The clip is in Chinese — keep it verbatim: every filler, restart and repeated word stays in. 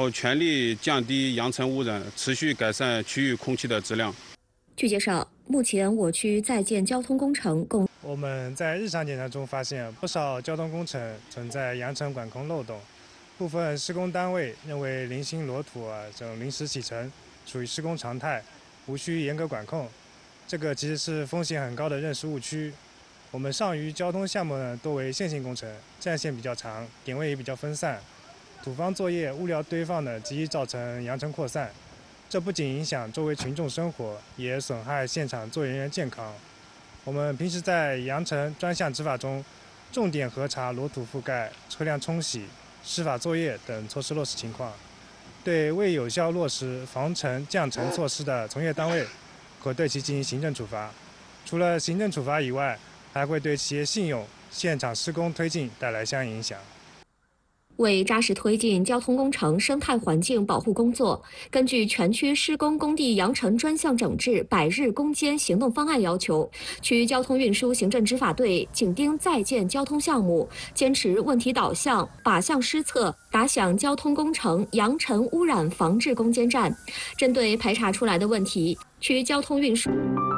要全力降低扬尘污染，持续改善区域空气的质量。 据介绍，目前我区在建交通工程共我们在日常检查中发现，不少交通工程存在扬尘管控漏洞，部分施工单位认为零星裸土啊这种临时起尘属于施工常态，无需严格管控。这个其实是风险很高的认识误区。我们上虞交通项目呢多为线性工程，战线比较长，点位也比较分散，土方作业、物料堆放呢极易造成扬尘扩散。这不仅影响周围群众生活，也损害现场作业人员健康。我们平时在扬尘专项执法中，重点核查裸土覆盖、车辆冲洗、施法作业等措施落实情况。对未有效落实防尘降尘措施的从业单位，可对其进行行政处罚。除了行政处罚以外，还会对企业信用、现场施工推进带来相应影响。 为扎实推进交通工程生态环境保护工作，根据全区施工工地扬尘专项整治百日攻坚行动方案要求，区交通运输行政执法队紧盯在建交通项目，坚持问题导向、靶向施策，打响交通工程扬尘污染防治攻坚战。针对排查出来的问题，区交通运输。